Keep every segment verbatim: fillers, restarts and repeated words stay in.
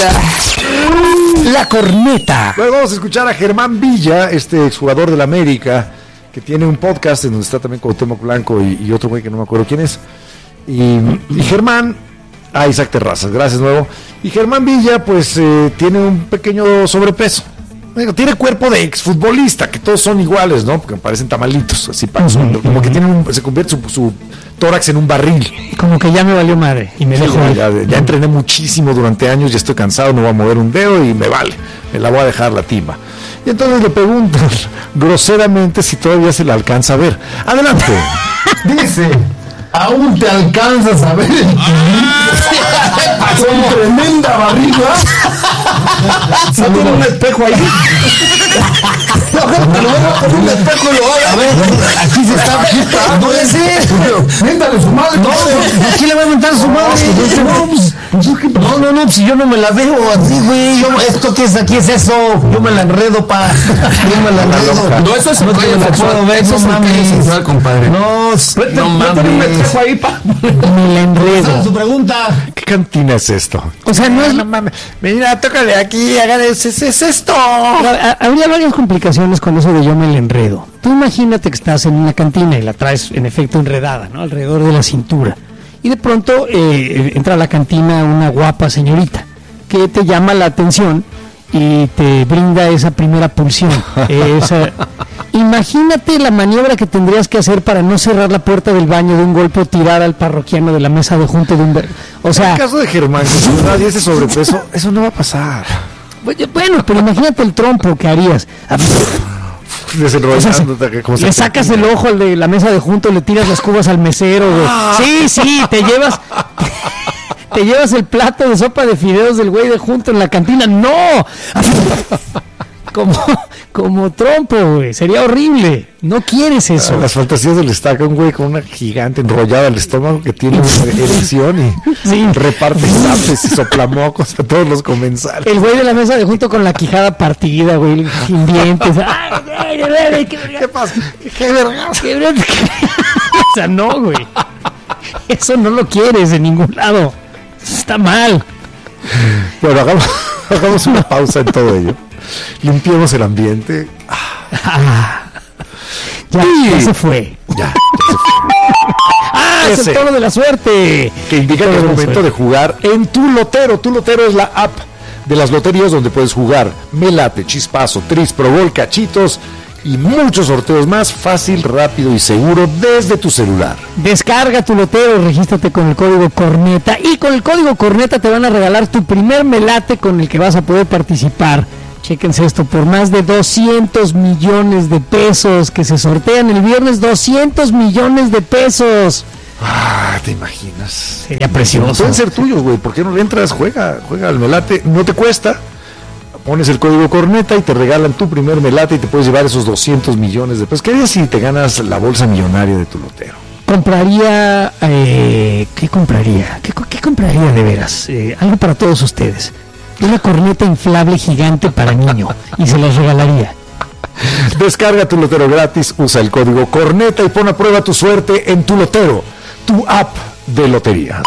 La corneta. Bueno, vamos a escuchar a Germán Villa, este exjugador del América, que tiene un podcast en donde está también Cuauhtémoc Blanco y, y otro güey que no me acuerdo quién es. Y, y Germán, ah, Isaac Terrazas, gracias nuevo. Y Germán Villa, pues, eh, tiene un pequeño sobrepeso. Tiene cuerpo de exfutbolista, que todos son iguales, ¿no? Porque parecen tamalitos, así paso, uh-huh. Como que tiene un, se convierte su, su tórax en un barril. Como que ya me valió madre y me sí, dejo. Ya, ya, ya entrené muchísimo durante años, ya estoy cansado, no voy a mover un dedo y me vale, me la voy a dejar la timba. Y entonces le preguntan groseramente si todavía se la alcanza a ver. Adelante. Dice, ¿aún te alcanzas a ver el con tremenda barriga? ¿No tiene un espejo ahí? No, lo voy a poner un espejo y lo voy a ver. Aquí se está. Aquí está. No es eso. Méntale su madre. No, aquí le voy a mentar su madre. No, no, no, si yo no me la veo así, güey. ¿Esto qué es aquí? Es eso. Yo me la enredo, pa. Yo me la enredo. No, eso es no te la puedo ver. Eso es mames, compadre. No, no mames. un espejo ahí, pa. Me la enredo. Su pregunta. ¿Qué cantina es esto? O sea, no es. No mames. Mira, tócale aquí, hagan es, es, es esto. Habría varias complicaciones con eso de yo me la enredo. Tú imagínate que estás en una cantina y la traes en efecto enredada, ¿no? Alrededor de la cintura. Y de pronto eh, entra a la cantina una guapa señorita que te llama la atención y te brinda esa primera pulsión. Esa... Imagínate la maniobra que tendrías que hacer para no cerrar la puerta del baño de un golpe o tirar al parroquiano de la mesa de junto de un... O sea... En el caso de Germán, que nadie ese sobrepeso, eso no va a pasar. Bueno, pero imagínate el trompo que harías. Desenrollándote, o sea, le sacas el ojo al de la mesa de junto, le tiras las cubas al mesero, güey. Sí, sí, te llevas te llevas el plato de sopa de fideos del güey de junto en la cantina. ¡No! Como, como trompo, güey. Sería horrible. No quieres eso. Las fantasías del estaca, un güey con una gigante enrollada al estómago que tiene una erección y sí. reparte zapes y soplamocos a todos los comensales. El güey de la mesa de junto con la quijada partida, güey, sin dientes. ¿Qué pasa? ¿Qué verga? ¿Qué verga? O sea, no, güey. Eso no lo quieres de ningún lado. Está mal. Bueno, hagamos, hagamos una pausa en todo ello. Limpiemos el ambiente. Ah, ya, ya se fue. Ya, ya se fue. ¡Ah! Es el tono de la suerte. Que indica que es momento de jugar en Tu Lotero. Tu Lotero es la app de las loterías donde puedes jugar Melate, Chispazo, Tris, Pro Gol, Cachitos y muchos sorteos más, fácil, rápido y seguro desde tu celular. Descarga Tu Lotero, regístrate con el código Corneta y con el código Corneta te van a regalar tu primer melate con el que vas a poder participar. Chéquense esto, por más de doscientos millones de pesos que se sortean el viernes, doscientos millones de pesos. Ah, ¿te imaginas? Sería precioso. Pueden ser tuyos, güey. ¿Por qué no le entras? Juega, juega al melate. No te cuesta. Pones el código Corneta y te regalan tu primer melate y te puedes llevar esos doscientos millones de pesos. ¿Qué harías si te ganas la bolsa millonaria de Tu Lotero? Compraría... Eh, ¿Qué compraría? ¿Qué, qué compraría de veras? Eh, algo para todos ustedes. Una corneta inflable gigante para niño y se las regalaría. Descarga Tu Lotero gratis, usa el código Corneta y pon a prueba tu suerte en Tu Lotero, tu app de loterías.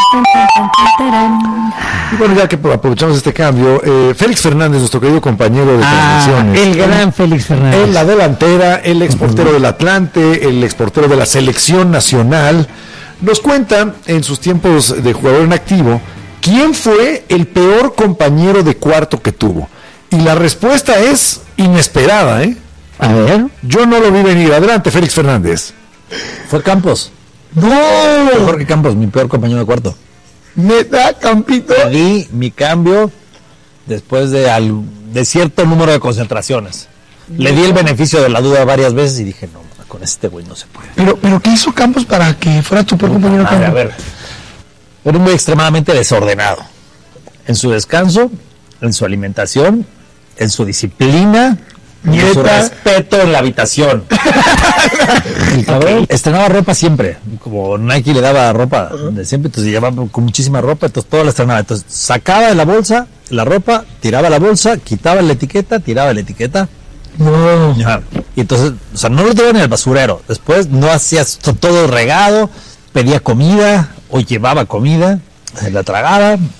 Y bueno, ya que aprovechamos este cambio, eh, Félix Fernández, nuestro querido compañero de ah, transmisiones. El gran Félix Fernández. En la delantera, el exportero del Atlante, el exportero de la selección nacional, nos cuenta en sus tiempos de jugador en activo, ¿quién fue el peor compañero de cuarto que tuvo? Y la respuesta es inesperada, ¿eh? A ver. Yo no lo vi venir. Adelante, Félix Fernández. Fue Campos. ¡No! Mejor que Campos, mi peor compañero de cuarto. ¿Neta, Campito? Pedí mi cambio después de, al, de cierto número de concentraciones. Le di el beneficio de la duda varias veces y dije, no, con este güey no se puede. Pero, pero ¿qué hizo Campos para que fuera tu peor compañero de cuarto? A ver, era un güey extremadamente desordenado. En su descanso, en su alimentación, en su disciplina y en su respeto en la habitación. El cabrón estrenaba ropa siempre, como Nike le daba ropa de siempre, entonces llevaba con muchísima ropa, entonces todo la estrenaba. Entonces sacaba de la bolsa la ropa, tiraba la bolsa, quitaba la etiqueta, tiraba la etiqueta. No. Y entonces, o sea, no lo tiraba en el basurero. Después no hacía todo regado, pedía comida o llevaba comida, la tragaba.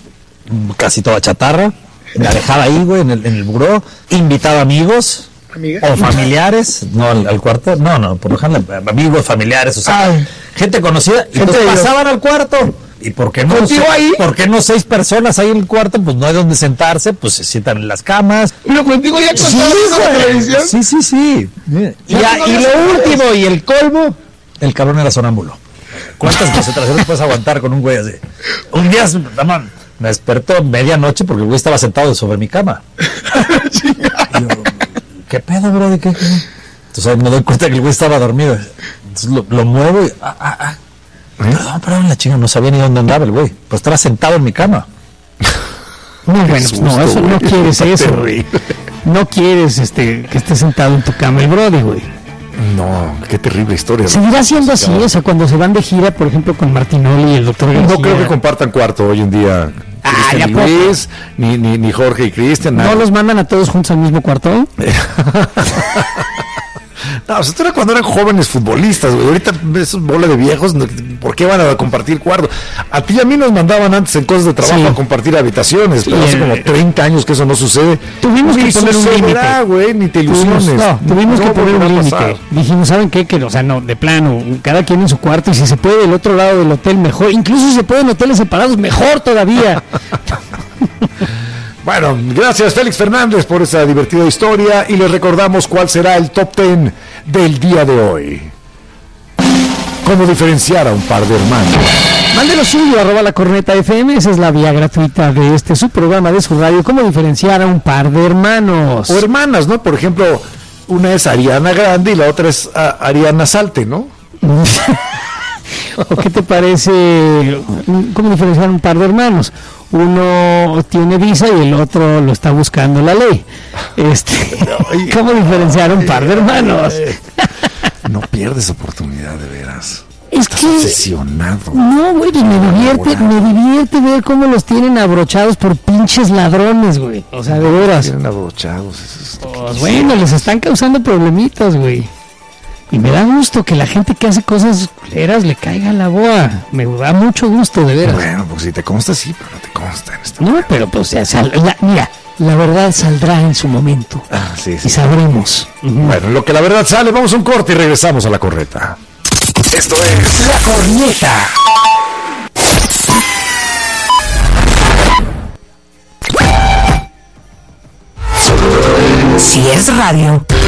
casi toda chatarra. La dejaba ahí, güey, en el, en el buró. Invitaba amigos. Amiga. O familiares, no al, al cuarto, no, no, por lo general, amigos, familiares, o sea, Ay. gente conocida, y Gente pues de- pasaban al cuarto. ¿Y por qué no? ¿Contigo se- ahí? ¿Por qué no seis personas ahí en el cuarto? Pues no hay donde sentarse, pues se sientan en las camas. Pero contigo ya contaste eso en la televisión. Sí, sí, sí. Y, Ya ya- no y había lo celulares. último y el colmo, el cabrón era sonámbulo. ¿Cuántas concentraciones puedes aguantar con un güey así? Un día nada, me despertó medianoche porque el güey estaba sentado sobre mi cama. Y yo, ¿qué pedo, bro? ¿De qué? qué? Entonces me doy cuenta que el güey estaba dormido. Entonces lo, lo muevo y... Ah, ah, ah. Perdón, perdón, la chinga, no sabía ni dónde andaba el güey. Pues estaba sentado en mi cama. No, bueno, pues no, susto, eso no güey. quieres Está eso, terrible. güey. No quieres este que esté sentado en tu cama el Brody, güey. No, qué terrible historia. Seguirá siendo así, o sea, cuando se van de gira, por ejemplo, con Martinoli y el doctor García. No creo que compartan cuarto hoy en día. Ah, Cristian ¿ya y poco? Luis, ni, ni, ni Jorge y Cristian. ¿No nada. los mandan a todos juntos al mismo cuarto? No, o sea, esto era cuando eran jóvenes futbolistas, güey. Ahorita esos bola de viejos, no, ¿por qué van a compartir cuarto? A ti y a mí nos mandaban antes en cosas de trabajo Sí. a compartir habitaciones, pero Sí, hace el- como treinta años que eso no sucede. Tuvimos Ni que poner un sucederá, límite. güey, ni te ilusiones. Tuvimos, no, tuvimos No que poner un volverá a límite. pasar. Dijimos, ¿saben qué? Que, o sea, no, de plano, cada quien en su cuarto y si se puede del otro lado del hotel, mejor. Incluso si se puede en hoteles separados, mejor todavía. Bueno, gracias Félix Fernández por esa divertida historia y les recordamos cuál será el top ten del día de hoy. ¿Cómo diferenciar a un par de hermanos? Mande lo suyo, arroba la corneta F M, esa es la vía gratuita de este su programa de su radio. ¿Cómo diferenciar a un par de hermanos? O hermanas, ¿no? Por ejemplo, una es Ariana Grande y la otra es ah, Ariana Salte, ¿no? ¿O qué te parece? ¿Cómo diferenciar un par de hermanos? Uno tiene visa y el otro lo está buscando la ley. Este, ¿cómo diferenciar un par de hermanos? No pierdes oportunidad, de veras. Es Estás que obsesionado. no, güey, y me divierte, me divierte ver cómo los tienen abrochados por pinches ladrones, güey. O sea, de veras. Tienen abrochados. Eso es lo que Pues quisiera. bueno, les están causando problemitas, güey. Y me da gusto que la gente que hace cosas culeras le caiga la boa. Me da mucho gusto, de veras. Bueno, pues si te consta, sí, pero no te consta en este No, pero pues, o sea, sal- la- mira, la verdad saldrá en su momento. Ah, sí, Y sí. sabremos. Ujú. Bueno, en lo que la verdad sale, vamos a un corte y regresamos a la corneta. Esto es La corneta. Si es radio,